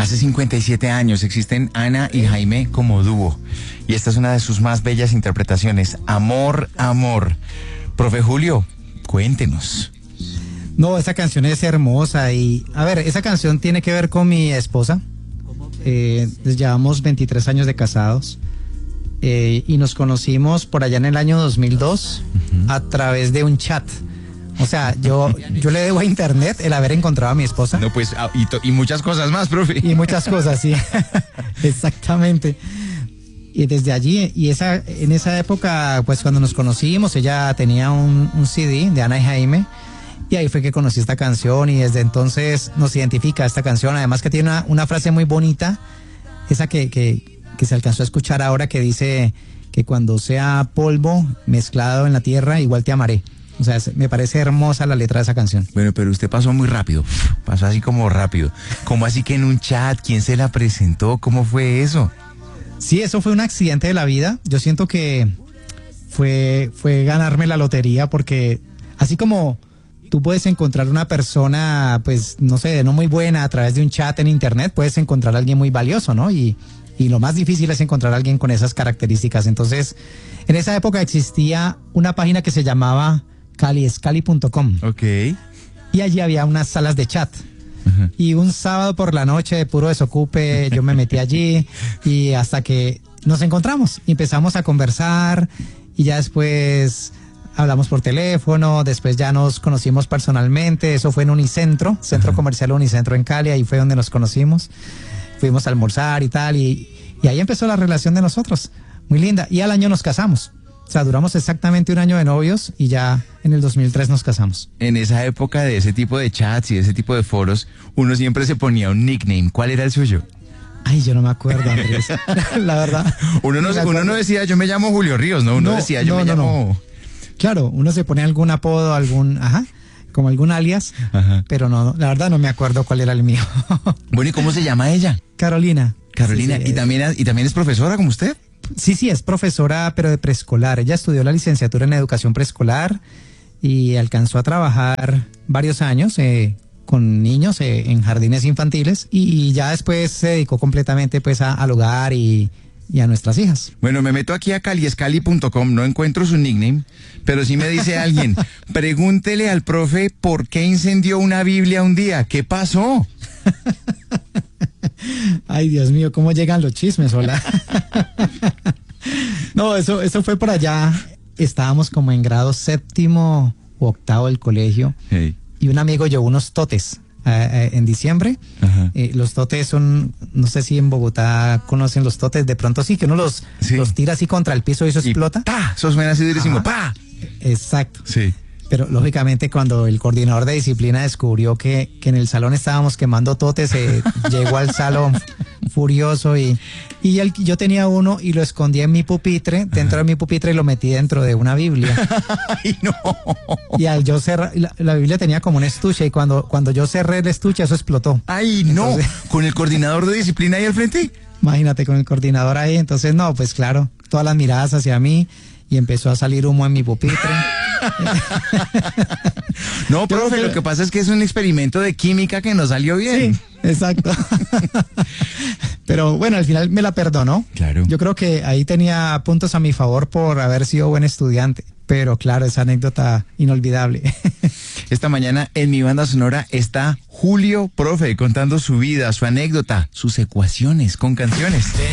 Hace 57 años existen Ana y Jaime como dúo. Y esta es una de sus más bellas interpretaciones. Amor, amor. Profe Julio, cuéntenos. No, esa canción es hermosa y, a ver, esa canción tiene que ver con mi esposa. Llevamos 23 años de casados y nos conocimos por allá en el año 2002 a través de un chat. O sea, yo le debo a internet el haber encontrado a mi esposa. No, pues, y muchas cosas más, profe. Y muchas cosas, sí. Exactamente. Y desde allí, en esa época, pues cuando nos conocimos, ella tenía un CD de Ana y Jaime. Y ahí fue que conocí esta canción y desde entonces nos identifica esta canción. Además que tiene una frase muy bonita, esa que se alcanzó a escuchar ahora, que dice que cuando sea polvo mezclado en la tierra, igual te amaré. O sea, me parece hermosa la letra de esa canción. Bueno, pero usted pasó muy rápido, pasó así como rápido. ¿Cómo así que en un chat? ¿Quién se la presentó? ¿Cómo fue eso? Sí, eso fue un accidente de la vida. Yo siento que fue ganarme la lotería, porque así como tú puedes encontrar una persona, pues, no sé, no muy buena a través de un chat en internet, puedes encontrar a alguien muy valioso, ¿no? Y lo más difícil es encontrar a alguien con esas características. Entonces, en esa época existía una página que se llamaba caliescali.com. Ok. Y allí había unas salas de chat. Uh-huh. Y un sábado por la noche, de puro desocupe, yo me metí allí y hasta que nos encontramos y empezamos a conversar y ya después hablamos por teléfono, después ya nos conocimos personalmente. Eso fue en Unicentro, Centro Comercial Unicentro en Cali, ahí fue donde nos conocimos. Fuimos a almorzar y tal, y ahí empezó la relación de nosotros, muy linda. Y al año nos casamos. O sea, duramos exactamente un año de novios y ya en el 2003 nos casamos. En esa época de ese tipo de chats y de ese tipo de foros, uno siempre se ponía un nickname. ¿Cuál era el suyo? Ay, yo no me acuerdo, Andrés. La verdad. Uno no decía, yo me llamo Julio Ríos, ¿no? Uno decía, yo me llamo... Claro, uno se pone algún apodo, como algún alias, pero no, la verdad no me acuerdo cuál era el mío. Bueno, ¿y cómo se llama ella? Carolina. Carolina, sí, ¿y también es profesora como usted? Sí, es profesora, pero de preescolar. Ella estudió la licenciatura en educación preescolar y alcanzó a trabajar varios años con niños en jardines infantiles y ya después se dedicó completamente pues al hogar y a nuestras hijas. Bueno, me meto aquí a caliescali.com, no encuentro su nickname, pero sí me dice alguien, pregúntele al profe por qué incendió una Biblia un día, ¿qué pasó? Ay, Dios mío, ¿cómo llegan los chismes? Hola. No, eso fue por allá. Estábamos como en grado 7º u 8º del colegio. Hey. Y un amigo llevó unos totes en diciembre. Los totes son, no sé si en Bogotá conocen los totes, de pronto sí, que uno los tira así contra el piso y eso explota. ¡Pah! Eso suena así durísimo. ¡Pah! Exacto. Sí. Pero lógicamente cuando el coordinador de disciplina descubrió que en el salón estábamos quemando totes, llegó al salón furioso y yo tenía uno y lo escondí en mi pupitre, dentro de mi pupitre, y lo metí dentro de una Biblia. ¡Ay, no! Y al yo cerrar, la Biblia tenía como un estuche y cuando yo cerré el estuche eso explotó. ¡Ay, no! Entonces, ¿con el coordinador de disciplina ahí al frente? Imagínate, con el coordinador ahí. Entonces, no, pues claro, todas las miradas hacia mí y empezó a salir humo en mi pupitre. No, profe, lo que pasa es que es un experimento de química que no salió bien. Sí, exacto. Pero bueno, al final me la perdonó. Claro. Yo creo que ahí tenía puntos a mi favor por haber sido buen estudiante. Pero claro, esa anécdota inolvidable. Esta mañana en mi banda sonora está Julio, profe, contando su vida, su anécdota, sus ecuaciones con canciones.